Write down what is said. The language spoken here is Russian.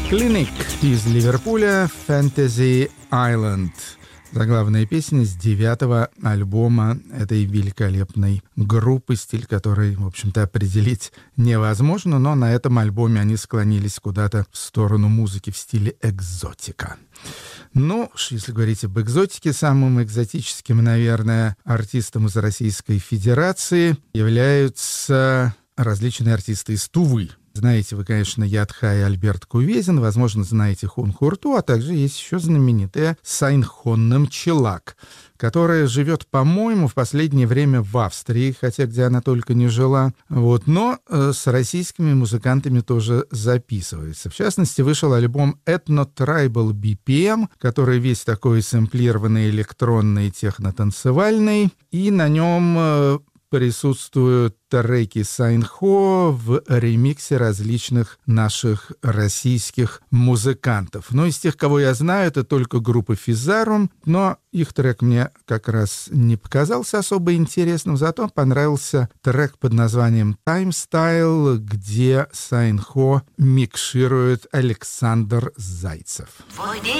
Clinic из Ливерпуля, Fantasy Island. Заглавная песня с 9-го альбома этой великолепной группы, стиль которой, в общем-то, определить невозможно, но на этом альбоме они склонились куда-то в сторону музыки в стиле экзотика. Ну, если говорить об экзотике, самым экзотическим, наверное, артистом из Российской Федерации являются различные артисты из Тувы. Знаете вы, конечно, Ядха и Альберт Кувезин, возможно, знаете Хун Хурту, а также есть еще знаменитая Сайнхон Намчилак, которая живет, по-моему, в последнее время в Австрии, хотя где она только не жила, но с российскими музыкантами тоже записывается. В частности, вышел альбом Ethno Tribal BPM, который весь такой сэмплированный, электронный, техно-танцевальный, и на нем присутствуют треки Сайнхо в ремиксе различных наших российских музыкантов. Но из тех, кого я знаю, это только группа Физарум, но их трек мне как раз не показался особо интересным, зато понравился трек под названием Time Style, где Сайнхо микширует Александр Зайцев.